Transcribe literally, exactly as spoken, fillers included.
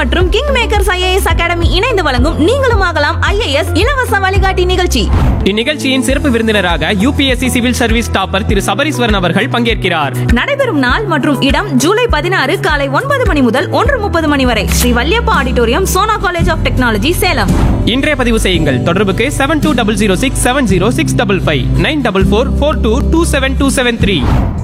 மற்றும் king makers IAS academy இணைந்து வழங்கும் நீங்களும் ஆகலாம் ஐஏஎஸ் இலவச வழிகாட்டி நிகழ்ச்சி. இந்நிகழ்ச்சியின் சிறப்பு விருந்தினராக யூபிஎஸ்சி சிவில் சர்வீஸ் டாப்பர் திரு சபரீஸ்வரன் அவர்கள் பங்கேற்கிறார். நடைபெறும் நாள் மற்றும் இடம் ஜூலை பதினாறு காலை ஒன்பது மணி முதல் ஒன்று முப்பது மணி வரை Sri Valliappa auditorium, Sona college of technology, Salem. இன்றைய பதிவு செய்யுங்கள். தொடர்புக்கு seven two double zero six seven zero six double five nine double four four two two seven two seven three.